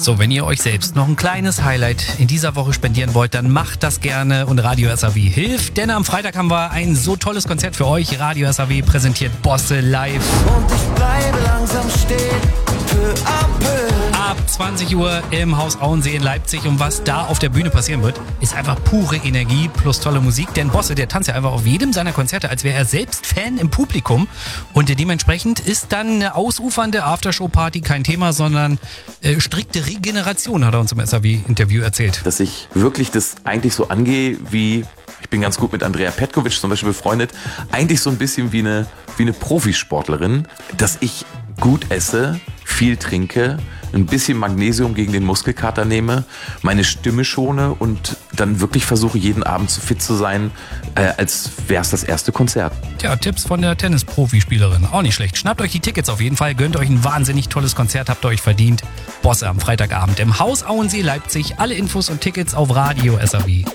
So, wenn ihr euch selbst noch ein kleines Highlight in dieser Woche spendieren wollt, dann macht das gerne und Radio SAW hilft, denn am Freitag haben wir ein so tolles Konzert für euch. Radio SAW präsentiert Bosse live. Und ich bleibe langsam stehen, peu à peu. Ab 20 Uhr im Haus Auensee in Leipzig. Und was da auf der Bühne passieren wird, ist einfach pure Energie plus tolle Musik. Denn Bosse, der tanzt ja einfach auf jedem seiner Konzerte, als wäre er selbst Fan im Publikum. Und dementsprechend ist dann eine ausufernde Aftershow-Party kein Thema, sondern strikte Regeneration, hat er uns im SAW-Interview erzählt. Dass ich wirklich das eigentlich so angehe wie, ich bin ganz gut mit Andrea Petkovic zum Beispiel befreundet, eigentlich so ein bisschen wie eine Profisportlerin, dass ich gut esse, viel trinke, ein bisschen Magnesium gegen den Muskelkater nehme, meine Stimme schone und dann wirklich versuche, jeden Abend so fit zu sein, als wäre es das erste Konzert. Tja, Tipps von der Tennis-Profispielerin. Auch nicht schlecht. Schnappt euch die Tickets auf jeden Fall, gönnt euch ein wahnsinnig tolles Konzert, habt ihr euch verdient. Bosse am Freitagabend im Haus Auensee Leipzig. Alle Infos und Tickets auf Radio SAW.